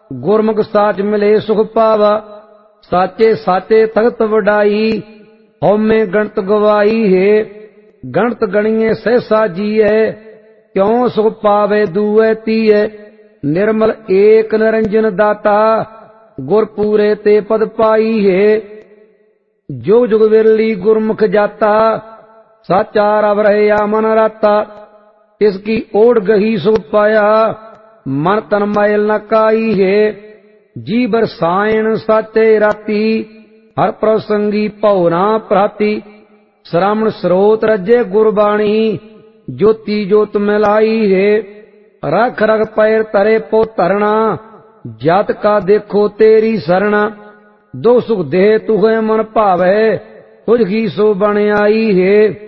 ਗੁਰਮੁਖ ਸਾਚ ਮਿਲੇ ਸੁਖ ਪਾਵਾ। ਸਾਚੇ ਸਾਚੇ ਤਖਤ ਵਡਾਈ, ਹਉਮੈ ਗਣਤ ਗਵਾਈ ਹੈ। ਗਣਤ ਗਣੀਏ ਸਹਿਸਾ ਜੀਐ, ਕਿਉ ਸੁਖ ਪਾਵੇ ਦੂਐ ਤੀਐ। ਨਿਰਮਲ ਏਕ ਨਿਰੰਜਨ ਦਾਤਾ, ਗੁਰ ਪੂਰੇ ਤੇ ਪਦ ਪਾਈ ਹੈ। ਜੁਗ ਜੁਗ ਵਿਰਲੀ ਗੁਰਮੁਖ ਜਾਤਾ, ਸਾਚਾ ਰਵ ਰਹਿਆ ਮਨ ਰਾਤਾ। ਤਿਸ ਕੀ ਓੜ ਗਹੀ ਸੁਖ ਪਾਇਆ, ਮਨ ਤਨ ਮੈਲ ਨ ਕਾਈ ਹੈ। ਜੀ ਬਰਸਾਇਣ ਸਾਚੇ ਰਾਤੀ, ਹਰ ਪ੍ਰਸੰਗੀ ਭਉ ਨਾ ਪ੍ਰਾਤੀ। ਸ਼੍ਰਵਣ ਸਰੋਤ ਰਜੇ ਗੁਰਬਾਣੀ, ਜੋਤੀ ਜੋਤ ਮਿਲਾਈ ਹੈ। ਰਖ ਰਖ ਪੈਰ ਧਰੇ ਪੋ ਧਰਣਾ, ਜਤ ਕਾ ਦੇਖੋ ਤੇਰੀ ਸਰਣਾ। ਦੁਖ ਸੁਖ ਦੇਹ ਤੁਹੇ ਮਨ ਭਾਵੈ, ਕੁਝ ਕੀ ਸੋ ਬਣ ਆਈ ਹੈ।